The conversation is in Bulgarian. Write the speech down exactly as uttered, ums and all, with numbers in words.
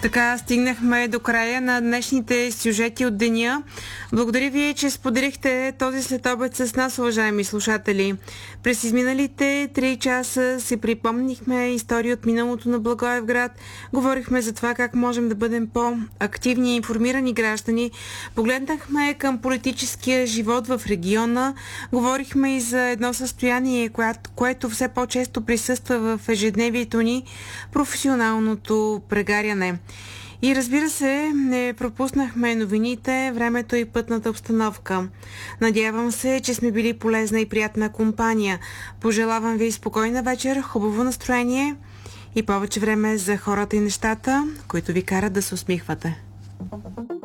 Така стигнахме до края на днешните сюжети от деня. Благодаря ви, че споделихте този следобед с нас, уважаеми слушатели. През изминалите три часа си припомнихме истории от миналото на Благоевград. Говорихме за това как можем да бъдем по-активни и информирани граждани. Погледнахме към политическия живот в региона. Говорихме и за едно състояние, което, което все по-често присъства в ежедневието ни – професионалното прегаряне. И разбира се, не пропуснахме новините, времето и пътната обстановка. Надявам се, че сме били полезна и приятна компания. Пожелавам ви спокойна вечер, хубаво настроение и повече време за хората и нещата, които ви карат да се усмихвате.